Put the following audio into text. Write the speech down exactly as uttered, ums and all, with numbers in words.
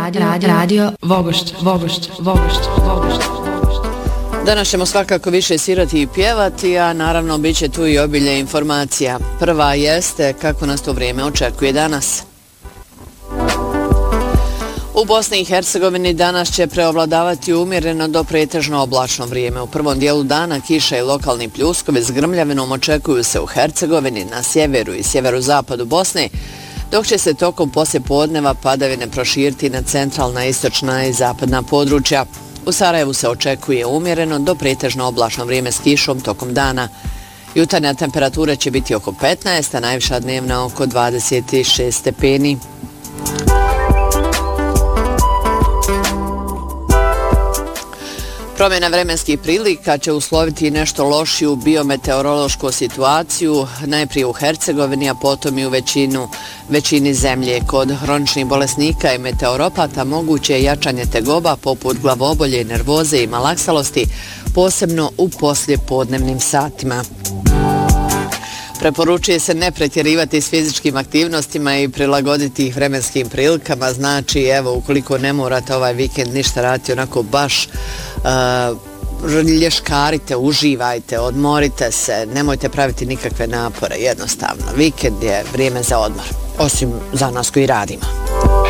Radio, radio, radio Vogošća, Vogošća, Vogošća, Vogošća. Danas ćemo svakako više svirati i pjevati, a naravno bit će tu i obilje informacija. Prva jeste kako nas to vrijeme očekuje danas. U Bosni i Hercegovini danas će preovladavati umjereno do pretežno oblačno vrijeme. U prvom dijelu dana kiša i lokalni pljuskovi s grmljavinom očekuju se u Hercegovini, na sjeveru i sjeverozapadu Bosne, dok će se tokom poslijepodneva padavine proširiti na centralna, istočna i zapadna područja. U Sarajevu se očekuje umjereno do pretežno oblačno vrijeme s kišom tokom dana. Jutarnja temperatura će biti oko petnaest, a najviša dnevna oko dvadeset šest stepeni. Promjena vremenskih prilika će usloviti nešto lošiju biometeorološku situaciju, najprije u Hercegovini, a potom i u većinu, većini zemlje. Kod hroničnih bolesnika i meteoropata moguće je jačanje tegoba poput glavobolje, nervoze i malaksalosti, posebno u poslijepodnevnim satima. Preporučuje se ne pretjerivati s fizičkim aktivnostima i prilagoditi ih vremenskim prilikama, znači evo ukoliko ne morate ovaj vikend ništa raditi, onako baš uh, lješkarite, uživajte, odmorite se, nemojte praviti nikakve napore, jednostavno. Vikend je vrijeme za odmor, osim za nas koji radimo.